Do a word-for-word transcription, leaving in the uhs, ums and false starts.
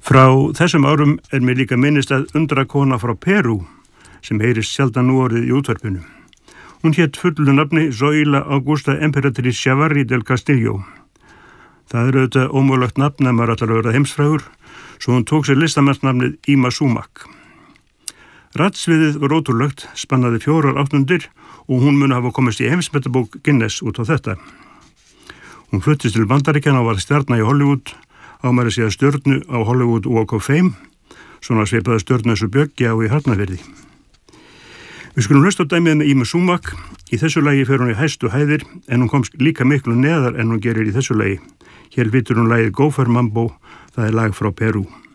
Frá þessum árum er mér líka minnist að undrakona frá Perú sem heyrist sjaldan nú orðið í útvarpinu. Hún hét fullu nafni Zoila Augusta Emperatriz Chavarri del Castillo. Það er auðvitað ómögulegt nafn að maður allar verða heimsfrægur, svo hún tók sér listamannsnafnið Ima Sumac. Ratsviðið var ótrúlegt, spannaði fjórar áttundir og hún muni hafa komist í heimsmetabók Guinness út á þetta. Hún fluttist til Bandaríkjanna og var stjarna í Hollywood, ámæri sig að stjörnu á Hollywood Walk of Fame, svona svipaði stjörnu eins og Bjöggi á í Hafnarfirði. Við skulum hlusta á dæmið með Ima Sumac. Í þessu lagi fer hún í hæstu hæðir en hún komst líka miklu neðar en hún gerir í þessu lagi. Hér flytur hún lagið Gopher Mambo, það er lag frá Perú.